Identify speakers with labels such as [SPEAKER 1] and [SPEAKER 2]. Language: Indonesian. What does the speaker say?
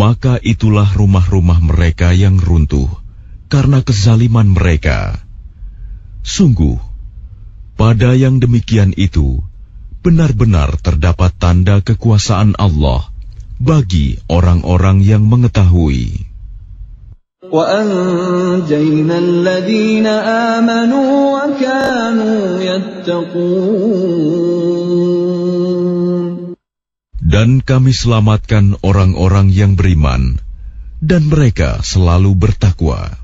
[SPEAKER 1] maka itulah rumah-rumah mereka yang runtuh karena kezaliman mereka. Sungguh, pada yang demikian itu benar-benar terdapat tanda kekuasaan Allah bagi orang-orang yang mengetahui.
[SPEAKER 2] وَأَنْجَيْنَا الَّذِينَ آمَنُوا وَكَانُوا يَتَّقُونَ.
[SPEAKER 1] Dan kami selamatkan orang-orang yang beriman, dan mereka selalu bertakwa.